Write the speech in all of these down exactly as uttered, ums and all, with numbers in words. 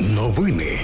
Новини.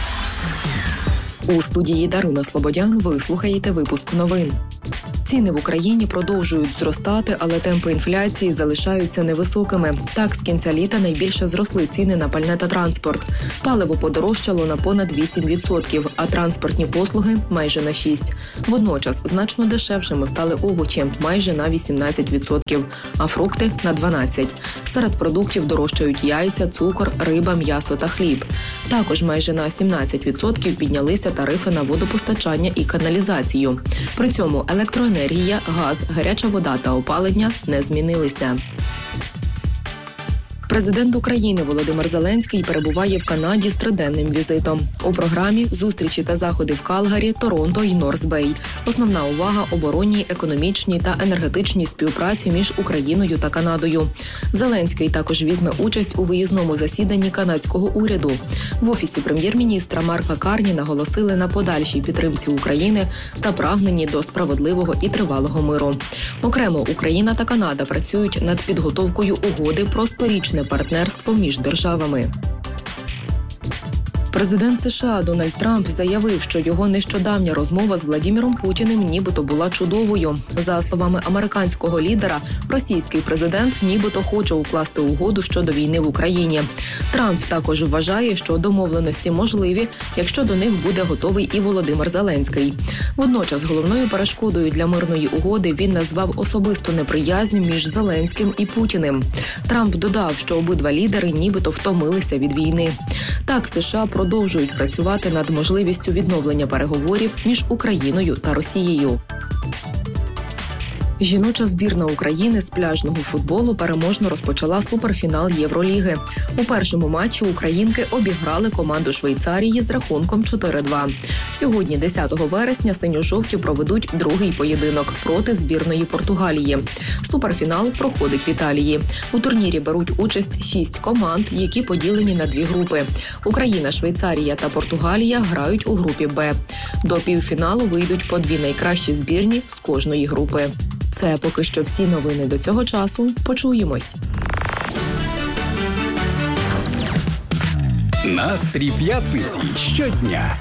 У студії Дарина Слободян ви слухаєте випуск новин. Ціни в Україні продовжують зростати, але темпи інфляції залишаються невисокими. Так, з кінця літа найбільше зросли ціни на пальне та транспорт. Паливо подорожчало на понад вісім відсотків, а транспортні послуги – майже на шість відсотків. Водночас, значно дешевшими стали овочі – майже на вісімнадцять відсотків, а фрукти – на дванадцять відсотків. Серед продуктів дорожчають яйця, цукор, риба, м'ясо та хліб. Також майже на сімнадцять відсотків піднялися тарифи на водопостачання і каналізацію. При цьому електроенергія, газ, гаряча вода та опалення не змінилися. Президент України Володимир Зеленський перебуває в Канаді з триденним візитом. У програмі – зустрічі та заходи в Калгарі, Торонто і Норс-Бей. Основна увага – оборонній, економічній та енергетичній співпраці між Україною та Канадою. Зеленський також візьме участь у виїзному засіданні канадського уряду. В Офісі прем'єр-міністра Марка Карні наголосили на подальшій підтримці України та прагненні до справедливого і тривалого миру. Окремо Україна та Канада працюють над підготовкою угоди про сторічне партнерство між державами. Президент США Дональд Трамп заявив, що його нещодавня розмова з Владіміром Путіним нібито була чудовою. За словами американського лідера, російський президент нібито хоче укласти угоду щодо війни в Україні. Трамп також вважає, що домовленості можливі, якщо до них буде готовий і Володимир Зеленський. Водночас головною перешкодою для мирної угоди він назвав особисту неприязнь між Зеленським і Путіним. Трамп додав, що обидва лідери нібито втомилися від війни. Так, США продовжують працювати над можливістю відновлення переговорів між Україною та Росією. Жіноча збірна України з пляжного футболу переможно розпочала суперфінал Євроліги. У першому матчі українки обіграли команду Швейцарії з рахунком чотири два. Сьогодні, десятого вересня, синьо-жовті проведуть другий поєдинок проти збірної Португалії. Суперфінал проходить в Італії. У турнірі беруть участь шість команд, які поділені на дві групи. Україна, Швейцарія та Португалія грають у групі Б. До півфіналу вийдуть по дві найкращі збірні з кожної групи. Це поки що всі новини до цього часу. Почуємось. Настрій п'ятниці щодня.